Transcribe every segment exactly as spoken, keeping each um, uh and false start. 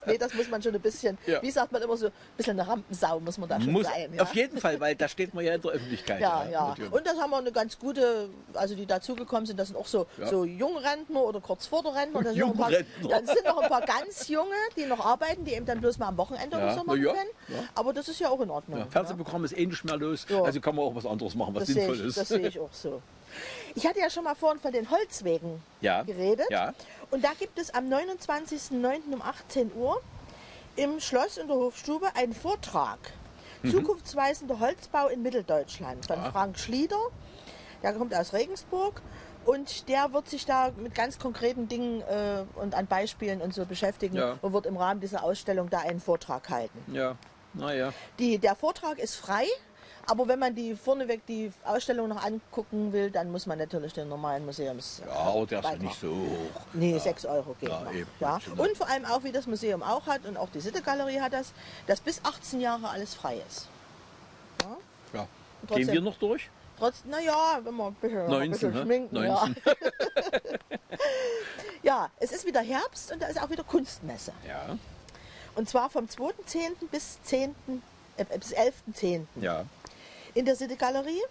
Nee, das muss man schon ein bisschen, Ja. wie sagt man immer so, ein bisschen eine Rampensau muss man da schon Muss, sein. Ja? auf jeden Fall, weil da steht man ja in der Öffentlichkeit. Ja, ja. natürlich. Und das haben wir eine ganz gute, also die dazugekommen sind, das sind auch so, Ja. so Jungrentner oder kurz vor der Rentner. Das sind noch ein paar, Jungrentner. dann sind noch ein paar ganz junge, die noch arbeiten, die eben dann bloß mal am Wochenende Ja, oder so na machen ja, können. ja. Aber das ist ja auch in Ordnung. Ja, Fernsehprogramm ist eh nicht mehr los, Ja. also kann man auch was anderes machen, was Das sehe sinnvoll ich, ist. das sehe ich auch so. Ich hatte ja schon mal vorhin von den Holzwegen Ja, geredet. ja. Und da gibt es am neunundzwanzigsten neunten um achtzehn Uhr im Schloss in der Hofstube einen Vortrag. Mhm. Zukunftsweisender Holzbau in Mitteldeutschland von Ah. Frank Schlieder. Der kommt aus Regensburg. Und der wird sich da mit ganz konkreten Dingen äh, und an Beispielen und so beschäftigen Ja. und wird im Rahmen dieser Ausstellung da einen Vortrag halten. Ja, naja. Die, der Vortrag ist frei, aber wenn man die vorneweg die Ausstellung noch angucken will, dann muss man natürlich den normalen Museums. Ja, aber der ist ja Beitrag. nicht so hoch. Nee, ja. sechs Euro geht Ja, noch. eben. Ja. Schon, Und vor allem auch, wie das Museum auch hat und auch die Sitte-Galerie hat das, dass bis achtzehn Jahre alles frei ist. Ja. Ja. Trotzdem- Gehen wir noch durch? Trotz, naja, wenn man ein bisschen, ein neunzehn, bisschen ne? schminken. neunzehn. Ja. Ja, es ist wieder Herbst und da ist auch wieder Kunstmesse. Ja. Und zwar vom zweiten zehnten bis, zehnten, äh, bis elften zehnten Ja. in der Sitte-Galerie.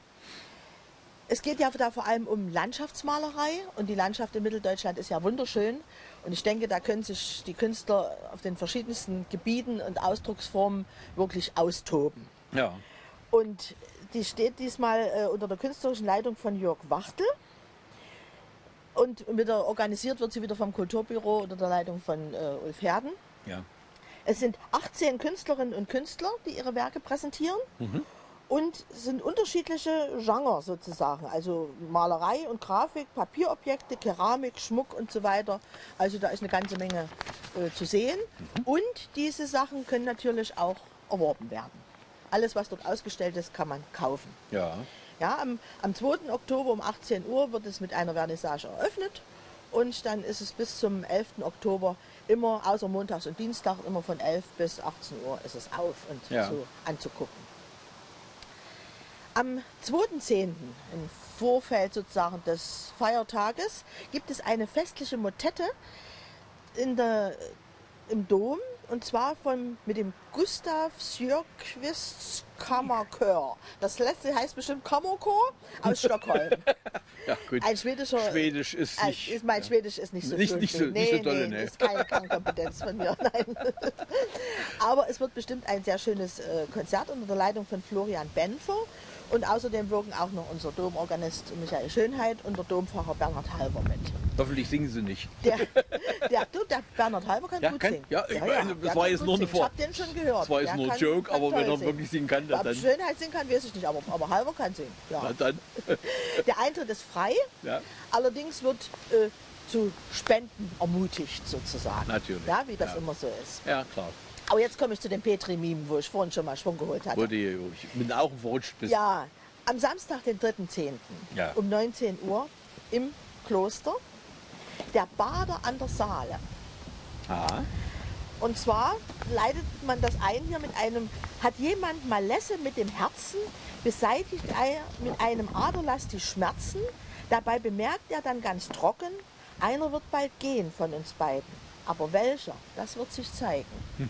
Es geht ja da vor allem um Landschaftsmalerei und die Landschaft in Mitteldeutschland ist ja wunderschön. Und ich denke, da können sich die Künstler auf den verschiedensten Gebieten und Ausdrucksformen wirklich austoben. Ja. Und die steht diesmal äh, unter der künstlerischen Leitung von Jörg Wachtel. Und wieder organisiert wird sie wieder vom Kulturbüro unter der Leitung von äh, Ulf Herden. Ja. Es sind achtzehn Künstlerinnen und Künstler, die ihre Werke präsentieren. Und es sind unterschiedliche Genres sozusagen. Also Malerei und Grafik, Papierobjekte, Keramik, Schmuck und so weiter. Also da ist eine ganze Menge äh, zu sehen. Und diese Sachen können natürlich auch erworben werden. Alles, was dort ausgestellt ist, kann man kaufen. Ja. Ja, am, am zweiten Oktober um achtzehn Uhr wird es mit einer Vernissage eröffnet. Und dann ist es bis zum elften Oktober immer, außer Montags und Dienstag, immer von elf bis achtzehn Uhr ist es auf und Ja. so anzugucken. Am zweiten zehnten im Vorfeld sozusagen des Feiertages, gibt es eine festliche Motette in der, im Dom, und zwar von, mit dem Gustav Sjöqvists Kammerchor. Das letzte heißt bestimmt Kammerchor aus Stockholm. Ja, gut. Ein schwedischer. Schwedisch ist Äh, nicht. ist mein ja. Schwedisch ist nicht so Nicht- gut. nicht so- nee, nicht so dolle, nee, nee. ist keine Kernkompetenz von mir. Nein. Aber es wird bestimmt ein sehr schönes äh, Konzert unter der Leitung von Florian Benfer. Und außerdem wirken auch noch unser Domorganist Michael Schönheit und der Dompfarrer Bernhard Halver mit. Hoffentlich singen sie nicht. Der, der, du, der Bernhard Halver kann Ja, gut kann- singen. ja, ich meine, das der war kann jetzt gut nur eine singen. Vor- Ich habe den schon gehört. Das war jetzt Der nur ein kann- Joke, kann aber wenn toll er wirklich singen kann, Ob dann. Schönheit singen kann, weiß ich nicht, aber, aber Halver kann singen. Ja. Na dann. Der Eintritt ist frei, Ja. allerdings wird äh, zu Spenden ermutigt sozusagen. Natürlich, Ja, wie das ja. immer so ist. Ja, klar. Aber jetzt komme ich zu den Petri-Mimen, wo ich vorhin schon mal Schwung geholt hatte. Wo du mit den Augen verrutscht bist. Ja, am Samstag, den dritten zehnten Ja. um neunzehn Uhr im Kloster, der Bader an der Saale. Ah. Und zwar leitet man das ein hier mit einem, hat jemand Malesse mit dem Herzen, beseitigt er mit einem Aderlass die Schmerzen, dabei bemerkt er dann ganz trocken, einer wird bald gehen von uns beiden. Aber welcher, das wird sich zeigen.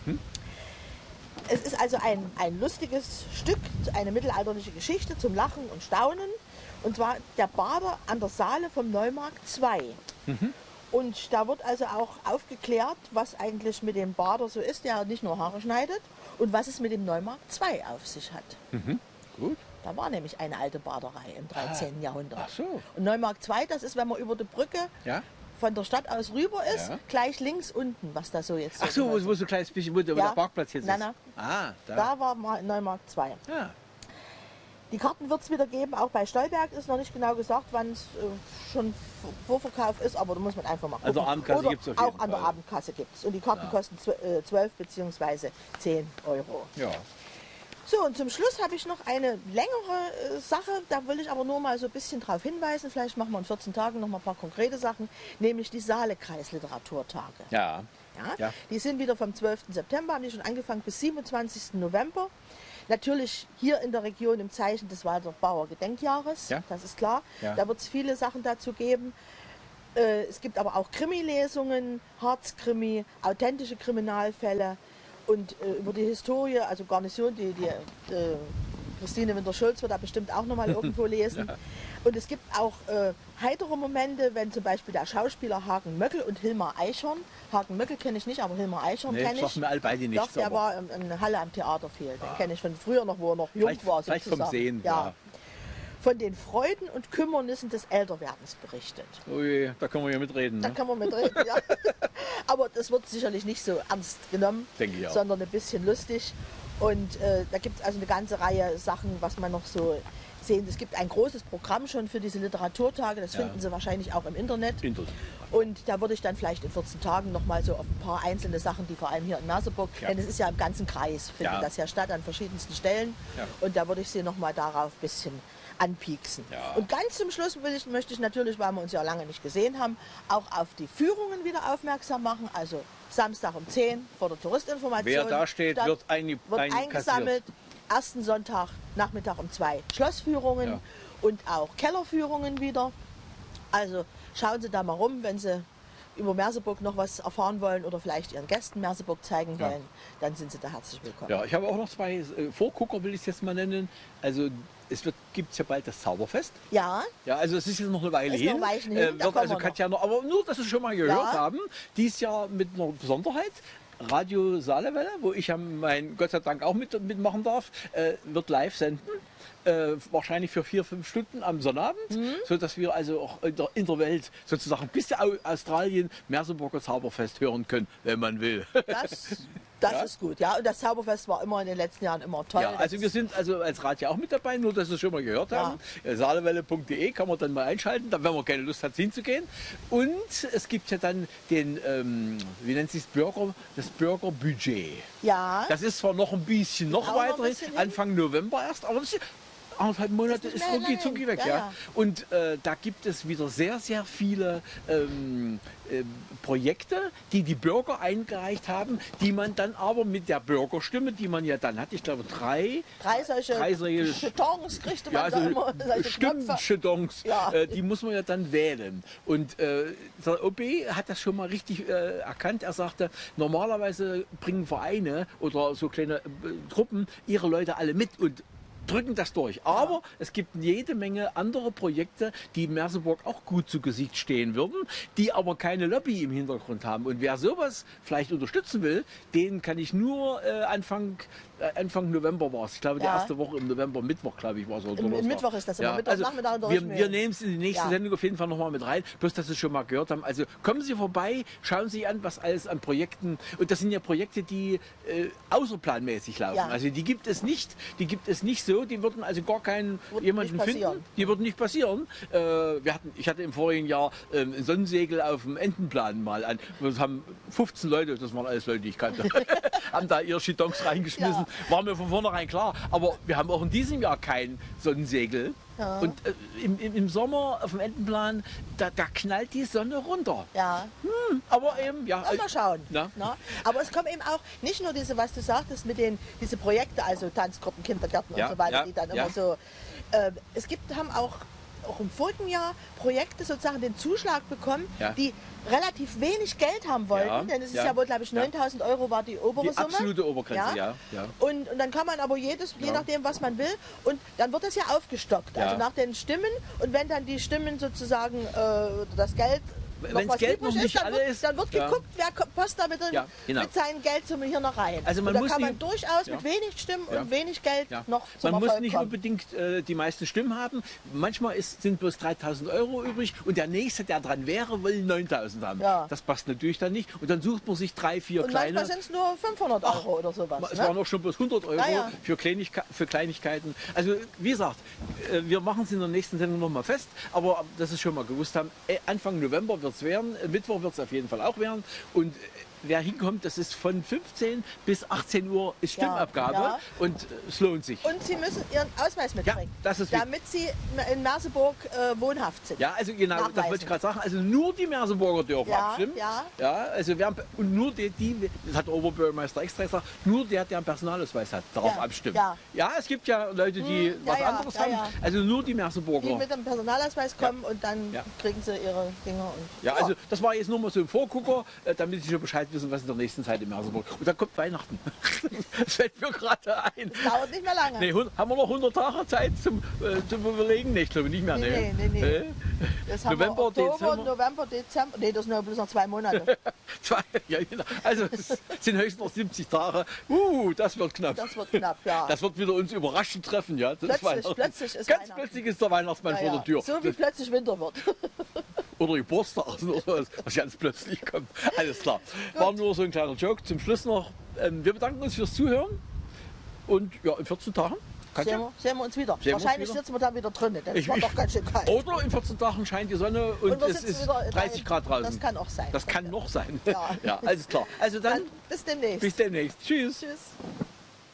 Es ist also ein, ein lustiges Stück, eine mittelalterliche Geschichte zum Lachen und Staunen. Und zwar der Bader an der Saale vom Neumarkt zwei. Und da wird also auch aufgeklärt, was eigentlich mit dem Bader so ist, der nicht nur Haare schneidet, und was es mit dem Neumarkt zwei auf sich hat. Gut. Da war nämlich eine alte Baderei im dreizehnten Jahrhundert. Ach so. Und Neumarkt zwei, das ist, wenn man über die Brücke Ja. von der Stadt aus rüber ist, Ja. gleich links unten, was da so jetzt Ach so, wo, genannt wo so ein kleines bisschen, wo der, wo Ja. der Parkplatz jetzt Nein, ist. nein. Ah, da. Da war mal Neumarkt zwei. Ja. Die Karten wird es wieder geben, auch bei Stolberg ist noch nicht genau gesagt, wann es äh, schon V- Vorverkauf ist, aber da muss man einfach mal gucken. Also Abendkasse Oder gibt's auf auch jeden an der Fall. Abendkasse gibt es. Und die Karten Ja. kosten zwölf bzw. zehn Euro. Ja. So, und zum Schluss habe ich noch eine längere äh, Sache, da will ich aber nur mal so ein bisschen drauf hinweisen, vielleicht machen wir in vierzehn Tagen noch mal ein paar konkrete Sachen, nämlich die Saale-Kreis-Literaturtage. Ja. Ja? Ja. Die sind wieder vom zwölften September, haben die schon angefangen, bis siebenundzwanzigsten November. Natürlich hier in der Region im Zeichen des Walter Bauer Gedenkjahres, Ja. das ist klar. Ja. Da wird es viele Sachen dazu geben. Äh, es gibt aber auch Krimi-Lesungen, Harzkrimi, authentische Kriminalfälle und äh, über die Historie, also Garnison, die, die äh, Christine Winter-Schulz wird da bestimmt auch nochmal irgendwo lesen. Ja. Und es gibt auch äh, heitere Momente, wenn zum Beispiel der Schauspieler Hagen Möckel und Hilmar Eichhorn, Hagen Möckel kenne ich nicht, aber Hilmar Eichhorn Nee, kenne ich. sagen mir alle beide nichts, Doch, der aber- war in, in Halle am Theater viel. Den kenne ich von früher noch, wo er noch jung Vielleicht- war. vielleicht vom sozusagen. Sehen, ja. ja. Von den Freuden und Kümmernissen des Älterwerdens berichtet. Ui, da können wir ja mitreden. Da Ne? kann man mitreden, ja. Aber das wird sicherlich nicht so ernst genommen, Denke ich auch. sondern ein bisschen lustig. Und äh, da gibt es also eine ganze Reihe Sachen, was man noch so sehen. Es gibt ein großes Programm schon für diese Literaturtage, das Ja. finden Sie wahrscheinlich auch im Internet. Internet. Und da würde ich dann vielleicht in vierzehn Tagen noch mal so auf ein paar einzelne Sachen, die vor allem hier in Merseburg, Ja. denn es ist ja im ganzen Kreis, findet Ja. das ja statt, an verschiedensten Stellen. Ja. Und da würde ich Sie noch mal darauf ein bisschen anpieksen. Ja. Und ganz zum Schluss will ich, möchte ich natürlich, weil wir uns ja lange nicht gesehen haben, auch auf die Führungen wieder aufmerksam machen. Also Samstag um zehn vor der Touristinformation. Wer da steht, Dann wird, einge wird einkassiert. eingesammelt. Ersten Sonntag, Nachmittag um zwei Schlossführungen Ja. und auch Kellerführungen wieder. Also schauen Sie da mal rum, wenn Sie über Merseburg noch was erfahren wollen oder vielleicht Ihren Gästen Merseburg zeigen Ja. wollen, dann sind Sie da herzlich willkommen. Ja, ich habe auch noch zwei äh, Vorgucker, will ich es jetzt mal nennen. Also es wird, gibt ja bald das Zauberfest. Ja, Ja, also es ist jetzt noch eine Weile Ist noch hin. ein Weilchen hin, Äh, da wird kommen also wir noch. Katja noch, aber nur, dass Sie es schon mal gehört Ja. haben. Dies Jahr mit einer Besonderheit. Radio Saalewelle, wo ich ja mein Gott sei Dank auch mit, mitmachen darf, äh, wird live senden. Äh, wahrscheinlich für vier, fünf Stunden am Sonnabend, Mhm. so dass wir also auch in der, in der Welt sozusagen bis zu Au- Australien Merseburger Zauberfest hören können, wenn man will. das, das Ja. ist gut. Ja, und das Zauberfest war immer in den letzten Jahren immer toll. Ja, also wir sind also als Radio auch mit dabei, nur dass Sie es schon mal gehört Ja. haben. Ja. Saalewelle punkt de kann man dann mal einschalten, dann, wenn man keine Lust hat hinzugehen. Und es gibt ja dann den, ähm, wie nennt sich das, Bürger, das Bürgerbudget. Ja, Das ist zwar noch ein bisschen noch Auch noch ein weiter, bisschen hin. Anfang November erst, aber das ist anderthalb Monate ist ist nicht mehr rucki lange zucki hin. weg. Ja, Ja, ja. Und äh, da gibt es wieder sehr, sehr viele ähm, äh, Projekte, die die Bürger eingereicht haben, die man dann aber mit der Bürgerstimme, die man ja dann hat, ich glaube drei, drei solche drei solche Chetons kriegte man ja, da also immer. Solche Knöpfe. Stimmenschedons, Ja. äh, die muss man ja dann wählen. Und äh, der O B hat das schon mal richtig äh, erkannt. Er sagte, normalerweise bringen Vereine oder so kleine äh, Truppen ihre Leute alle mit und drücken das durch. Aber es gibt jede Menge andere Projekte, die Merseburg auch gut zu Gesicht stehen würden, die aber keine Lobby im Hintergrund haben. Und wer sowas vielleicht unterstützen will, den kann ich nur äh, Anfang, äh, Anfang November war es. Ich glaube, die Ja. erste Woche im November, Mittwoch, glaube ich, war es. Im- im Mittwoch ist das immer. Mittwoch, also Nachmittag und wir, Durchmühlen. wir nehmen es in die nächste Ja. Sendung auf jeden Fall nochmal mit rein. Bloß, dass Sie es schon mal gehört haben. Also kommen Sie vorbei, schauen Sie an, was alles an Projekten, und das sind ja Projekte, die äh, außerplanmäßig laufen. Ja. Also die gibt es nicht, die gibt es nicht so, die würden also gar keinen Würden jemanden nicht passieren. finden. Die würden nicht passieren. Äh, wir hatten, ich hatte im vorigen Jahr ähm, ein Sonnensegel auf dem Entenplan mal an. Wir haben fünfzehn Leute, das waren alles Leute, die ich kannte, haben da ihre Chitons reingeschmissen. War mir von vornherein klar. Aber wir haben auch in diesem Jahr kein Sonnensegel. Ja. Und äh, im, im, im Sommer auf dem Entenplan, da, da knallt die Sonne runter. Ja, Aber eben, ja. ja, mal schauen. Na? Na? Aber es kommen eben auch nicht nur diese, was du sagtest, mit den diese Projekte, also Tanzgruppen, Kindergärten Ja, und so weiter, ja, die dann ja. immer so. Äh, es gibt, haben auch, auch im vorigen Jahr Projekte sozusagen den Zuschlag bekommen, Ja. die relativ wenig Geld haben wollten, Ja, denn es ist ja, ja wohl, glaube ich, ja. neuntausend Euro war die obere Die Summe. absolute Obergrenze, ja, ja. Und, und dann kann man aber jedes, je Ja. nachdem, was man will, und dann wird das ja aufgestockt, Ja. also nach den Stimmen. Und wenn dann die Stimmen sozusagen äh, das Geld noch Wenn's was Geld übrig noch nicht ist, dann alle wird, ist, dann wird ja. geguckt, wer ko- passt da mit, den, Ja, genau. mit seinem Geld zum hier noch rein. Also man und da muss kann man nicht- durchaus ja. mit wenig Stimmen Ja. und wenig Geld Ja. noch zum Man muss Erfolg nicht kommen. unbedingt äh, die meisten Stimmen haben. Manchmal ist, sind bloß dreitausend Euro übrig und der Nächste, der dran wäre, will neuntausend haben. Ja. Das passt natürlich dann nicht. Und dann sucht man sich drei, vier Und kleine. manchmal sind es nur fünfhundert Euro oder sowas. Es Ne? waren auch schon bloß hundert Euro Ja, ja. Für, Kleinigke für Kleinigkeiten. Also wie gesagt, äh, wir machen es in der nächsten Sendung nochmal fest, aber dass Sie es schon mal gewusst haben, äh, Anfang November wird es werden, äh, Mittwoch wird es auf jeden Fall auch werden. Und äh, wer hinkommt, das ist von fünfzehn bis achtzehn Uhr ist Stimmabgabe ja. und äh, es lohnt sich. Und Sie müssen Ihren Ausweis mitbringen, das ist wichtig. damit Sie in Merseburg äh, wohnhaft sind. Ja, also genau, das Nachweisen. wollte ich gerade sagen. Also nur die Merseburger dürfen Ja, abstimmen. ja. Ja, also wer, und nur die, die, das hat der Oberbürgermeister extra gesagt, nur der, der einen Personalausweis hat, darauf Ja, abstimmen. ja. ja, es gibt ja Leute, die Hm, was ja, ja, anderes ja, haben. ja. Also nur die Merseburger. Die mit dem Personalausweis kommen und dann Ja. kriegen sie ihre Dinger. Und, Ja, also das war jetzt nur mal so ein Vorgucker, äh, damit Sie schon Bescheid wissen, was in der nächsten Zeit in Merseburg. Und dann kommt Weihnachten. Das fällt mir gerade ein. Das dauert nicht mehr lange. Nee, hund- haben wir noch hundert Tage Zeit zum, äh, zum Überlegen? Nee, ich glaube nicht mehr. Nee, Nee, nee, nee, nee. Äh, Das haben November, wir Oktober, Dezember. November, Dezember. Nee, das sind ja bloß noch zwei Monate. Zwei, ja, genau. Also es sind höchstens noch siebzig Tage. Uh, das wird knapp. Das wird knapp, ja. Das wird wieder uns überraschend treffen, ja. Das ist Plötzlich, Weihnachten. plötzlich ist Ganz Weihnachten. plötzlich ist der Weihnachtsmann Ja, vor ja. der Tür. So wie plötzlich Winter wird. Oder Geburtstag oder sowas, was ganz plötzlich kommt. Alles klar. War nur so ein kleiner Joke. Zum Schluss noch, ähm, wir bedanken uns fürs Zuhören. Und ja, in vierzehn Tagen. Katja? Sehen wir, sehen wir uns wieder. wir uns Wahrscheinlich wieder? sitzen wir dann wieder drinnen, denn es Ich- war ich- doch ganz schön kalt. Oder in vierzehn Tagen scheint die Sonne und, Und wir es sitzen ist wieder dreißig Grad draußen. Das kann auch sein. Das kann noch sein. Ja. Ja, alles klar. Also dann, Dann bis demnächst. bis demnächst. Tschüss. Tschüss.